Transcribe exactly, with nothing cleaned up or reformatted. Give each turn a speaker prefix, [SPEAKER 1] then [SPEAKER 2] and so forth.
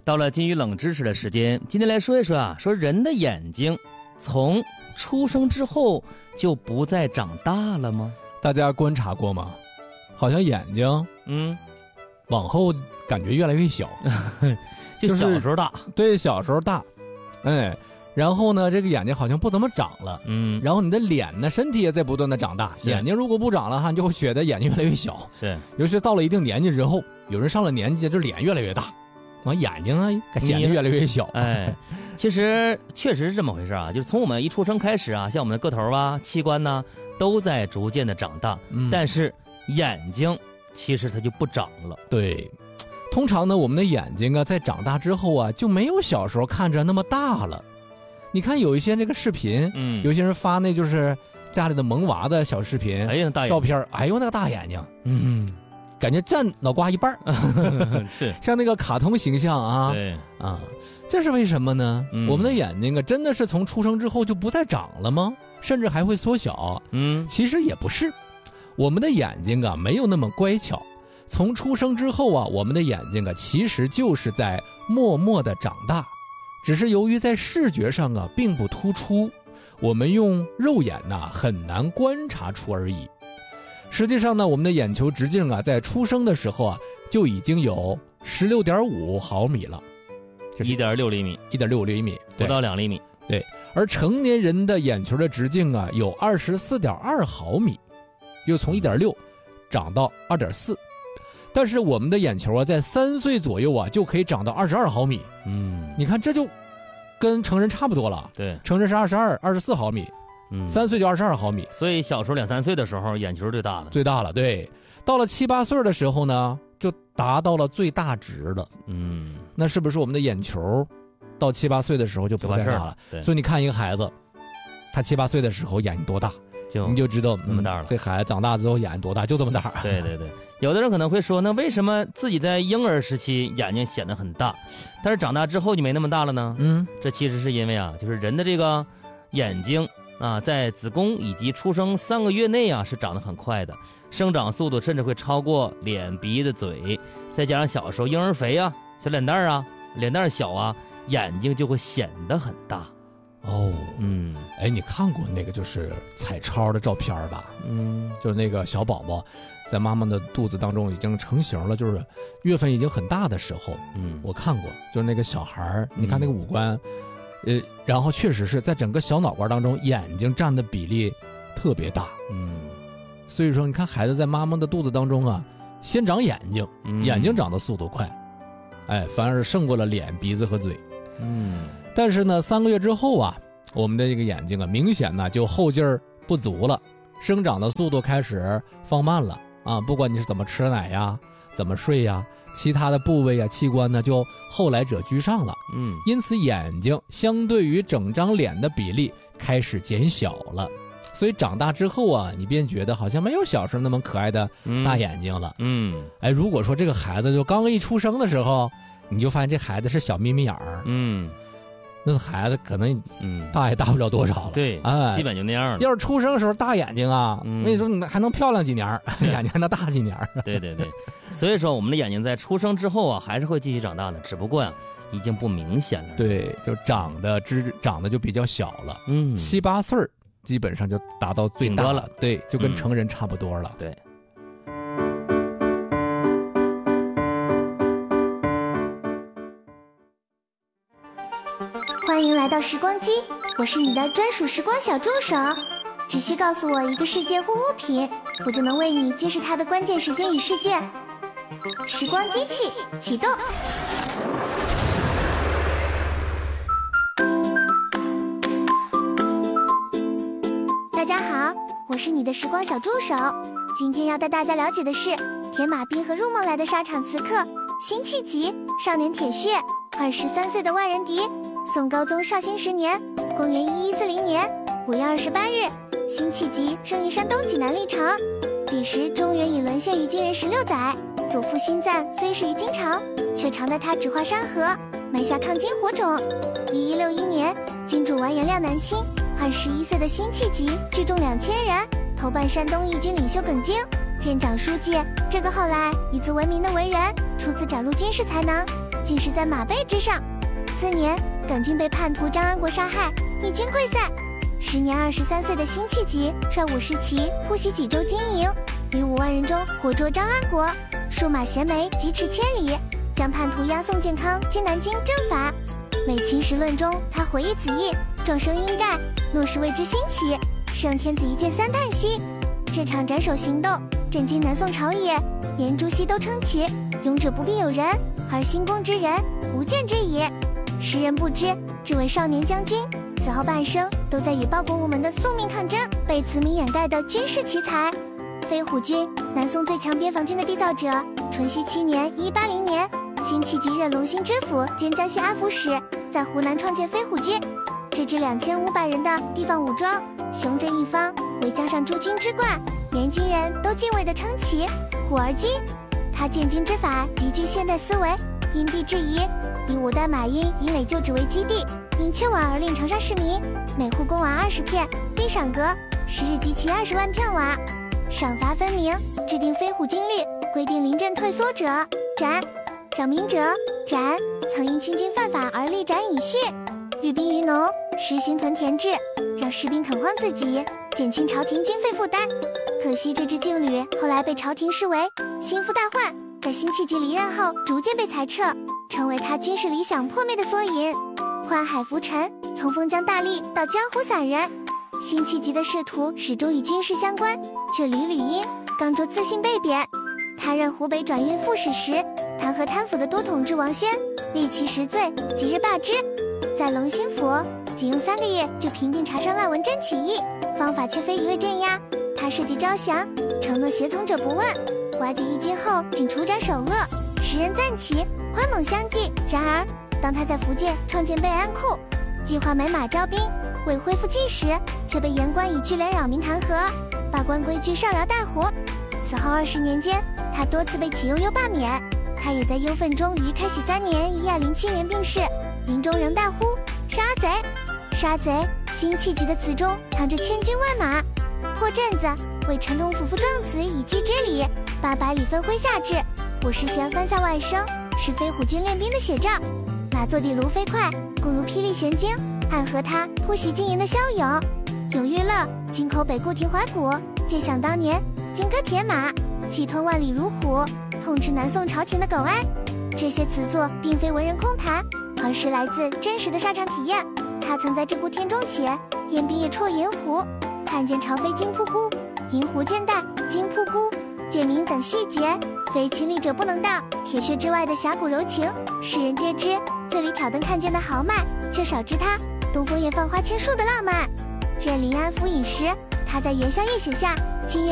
[SPEAKER 1] 到了金鱼冷知识的时间，今天来说一说啊，说人的眼睛从出生之后就不再长大了吗？
[SPEAKER 2] 大家观察过吗？好像眼睛，
[SPEAKER 1] 嗯，
[SPEAKER 2] 往后感觉越来越小，
[SPEAKER 1] 就小时候大，
[SPEAKER 2] 就是、对，小时候大，哎，然后呢，这个眼睛好像不怎么长了，
[SPEAKER 1] 嗯，
[SPEAKER 2] 然后你的脸呢，身体也在不断的长大，眼睛如果不长了哈，你就会觉得眼睛越来越小，
[SPEAKER 1] 是，
[SPEAKER 2] 尤其到了一定年纪之后，有人上了年纪，就脸越来越大。完眼睛啊，显得越来越小。
[SPEAKER 1] 哎，其实确实是这么回事啊，就是从我们一出生开始啊，像我们的个头啊、器官呢、啊，都在逐渐的长大，嗯，但是眼睛其实它就不长了。
[SPEAKER 2] 对，通常呢，我们的眼睛啊，在长大之后啊，就没有小时候看着那么大了。你看有一些这个视频，嗯，有些人发那就是家里的萌娃的小视频，
[SPEAKER 1] 哎呀，大
[SPEAKER 2] 照片，哎呦那个大眼睛，嗯。感觉占脑瓜一半
[SPEAKER 1] 是
[SPEAKER 2] 像那个卡通形象啊，
[SPEAKER 1] 对
[SPEAKER 2] 啊，这是为什么呢？嗯、我们的眼睛啊，真的是从出生之后就不再长了吗？甚至还会缩小？嗯，其实也不是，我们的眼睛啊没有那么乖巧，从出生之后啊，我们的眼睛啊其实就是在默默的长大，只是由于在视觉上啊并不突出，我们用肉眼呐、啊、很难观察出而已。实际上呢，我们的眼球直径啊，在出生的时候啊，就已经有十六点五毫米了，
[SPEAKER 1] 一点六厘米，
[SPEAKER 2] 一点六厘米，
[SPEAKER 1] 不到两厘米。
[SPEAKER 2] 对，而成年人的眼球的直径啊，有二十四点二毫米，又从一点六长到二点四。但是我们的眼球啊，在三岁左右啊，就可以长到二十二毫米。嗯，你看这就跟成人差不多了。
[SPEAKER 1] 对，
[SPEAKER 2] 成人是二十二、二十四毫米。嗯，三岁就二十二毫米，
[SPEAKER 1] 所以小时候两三岁的时候，眼球最大的，
[SPEAKER 2] 最大了。对，到了七八岁的时候呢，就达到了最大值了。嗯，那是不是我们的眼球到七八岁的时候就不再大了？
[SPEAKER 1] 对，
[SPEAKER 2] 所以你看一个孩子，他七八岁的时候眼睛多大，
[SPEAKER 1] 就
[SPEAKER 2] 你就知道
[SPEAKER 1] 那么大了。
[SPEAKER 2] 嗯、这孩子长大之后眼睛多大，就这么大。
[SPEAKER 1] 对对对，有的人可能会说，那为什么自己在婴儿时期眼睛显得很大，但是长大之后就没那么大了呢？嗯，这其实是因为啊，就是人的这个眼睛。啊，在子宫以及出生三个月内啊，是长得很快的，生长速度甚至会超过脸、鼻子、嘴，再加上小时候婴儿肥啊、小脸蛋啊、脸蛋小啊，眼睛就会显得很大。
[SPEAKER 2] 哦，嗯，哎，你看过那个就是彩超的照片吧？嗯，就是那个小宝宝在妈妈的肚子当中已经成型了，就是月份已经很大的时候，嗯，我看过，就是那个小孩，你看那个五官。呃，然后确实是在整个小脑瓜当中，眼睛占的比例特别大，嗯，所以说你看孩子在妈妈的肚子当中啊，先长眼睛，嗯、眼睛长的速度快，哎，反而胜过了脸、鼻子和嘴，嗯，但是呢，三个月之后啊，我们的这个眼睛啊，明显呢就后劲儿不足了，生长的速度开始放慢了啊，不管你是怎么吃奶呀，怎么睡呀。其他的部位啊、器官呢，就后来者居上了。嗯，因此眼睛相对于整张脸的比例开始减小了。所以长大之后啊，你便觉得好像没有小时候那么可爱的大眼睛了。嗯，哎，如果说这个孩子就刚一出生的时候，你就发现这孩子是小眯眯眼儿。嗯。那孩子可能嗯大也大不了多少了，
[SPEAKER 1] 对，哎，基本就那样了。
[SPEAKER 2] 要是出生的时候大眼睛啊，我跟你说你还能漂亮几年，眼睛还能大几年。
[SPEAKER 1] 对对对，所以说我们的眼睛在出生之后啊，还是会继续长大的，只不过呀、啊，已经不明显了。
[SPEAKER 2] 对，就长得只长得就比较小了，嗯，七八岁基本上就达到最大了，对，就跟成人差不多了。
[SPEAKER 1] 嗯、对。
[SPEAKER 3] 欢迎来到时光机，我是你的专属时光小助手。只需告诉我一个世界或物品，我就能为你揭示它的关键时间与事件。时光机器启动。大家好，我是你的时光小助手。今天要带大家了解的是铁马冰和入梦来的沙场刺客辛弃疾少年铁血，二十三岁的万人敌。宋高宗绍兴十年，公元一一四零年五月二十八日，辛弃疾生于山东济南历城。彼时中原已沦陷于金人十六载，祖父辛赞虽是于金朝，却常在他指画山河，埋下抗金火种。一一六一年，金主完颜亮南侵，二十一岁的辛弃疾聚众两千人，投奔山东义军领袖耿京，任长书记。这个后来以自闻名的文人，初次展露军事才能。 竟是在马背之上。次年，耿京被叛徒张安国杀害，义军溃散。时年二十三岁的辛弃疾率五十骑突袭济州金营，于五万人中活捉张安国，数马衔枚疾驰千里，将叛徒押送健康进南京正法。《美秦时论》中，他回忆此役，壮声晕盖，诺是为之兴起，圣天子一见三叹息。这场斩首行动震惊南宋朝野，连朱熹都称其勇者不必有人，而兴功之人无见之矣。时人不知，这位少年将军此后半生都在与报国无门的宿命抗争，被此名掩盖的军事奇才。飞虎军，南宋最强边防军的缔造者。淳熙七年（一八零年），辛弃疾任龙兴知府兼江西安抚使，在湖南创建飞虎军。这支两千五百人的地方武装，雄赳一方，为江上诸军之冠，连京人都敬畏地称其虎儿军。他建军之法极具现代思维，因地制宜，以五代马殷以累旧址为基地，因缺瓦而令长沙市民每户供瓦二十片，并赏格十日集齐二十万片瓦，赏罚分明，制定飞虎军律，规定临阵退缩者斩，扰民者斩，曾因清军犯法而立斩以训。寓兵于农，实行屯田制，让士兵垦荒自给，减轻朝廷军费负担。可惜这支劲旅后来被朝廷视为心腹大患，在辛弃疾离任后逐渐被裁撤，成为他军事理想破灭的缩影。宦海浮沉，从封疆大吏到江湖散人，辛弃疾的仕途始终与军事相关，却屡屡因刚愎自信被贬。他任湖北转运副使时，弹劾贪腐的多统治王宣，立其实罪，即日罢之。在龙兴府，仅用三个月就平定茶山烂文真起义，方法却非一味镇压。他设计招降，承诺胁从者不问，瓦解义军后仅处斩首恶，时人赞其宽猛相济。然而，当他在福建创建备安库，计划买马招兵，为恢复纪时，却被言官以聚敛扰民弹劾，罢官归居少饶大湖。此后二十年间，他多次被启用又罢免。他也在忧愤中于开禧三年（一二零七年）病逝，临终仍大呼杀贼杀贼。辛弃疾的词中藏着千军万马，破阵子，为陈同甫赋壮词以祭之礼，八百里分麾下炙，五十弦翻塞外声，是飞虎军练兵的写照。马作地卢飞快，故如霹雳弦惊，暗合他突袭金营的骁勇。永遇乐，京口北固亭怀古，借想当年金戈铁马，气吞万里如虎，痛斥南宋朝廷的苟安。这些词作并非文人空谈，而是来自真实的沙场体验。他曾在《鹧鸪天》中写：燕兵夜绰银湖，看见朝飞金扑孤，银湖见带金扑孤，借名等细节，非亲历者不能道。铁血之外的侠骨柔情，世人皆知，醉里挑灯看见的豪迈，却少知他东风夜放花千树的浪漫。任临安府尹时，他在元宵夜写下：清